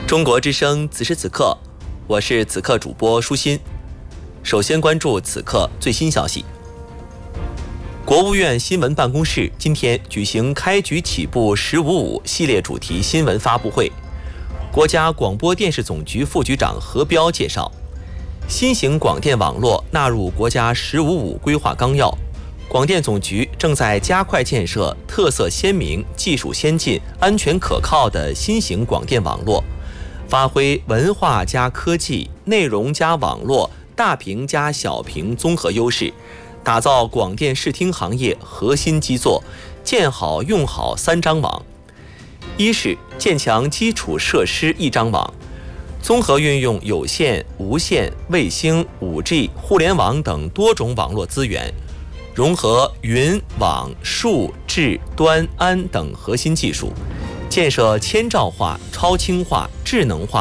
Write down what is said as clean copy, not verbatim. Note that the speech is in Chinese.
中国之声此时此刻，我是此刻主播舒心。首先关注此刻最新消息。国务院新闻办公室今天举行开局起步“1055”系列主题新闻发布会。国家广播电视总局副局长何彪介绍，新型广电网络纳入国家“1055”规划纲要，广电总局正在加快建设特色鲜明、技术先进、安全可靠的新型广电网络，发挥文化加科技、内容加网络、大屏加小屏综合优势，打造广电视听行业核心基座，建好用好3张网。一是建强基础设施1张网，综合运用有线、无线、卫星、5G、互联网等多种网络资源，融合云、网、数、智、端、安等核心技术，建设千兆化、超轻化、智能化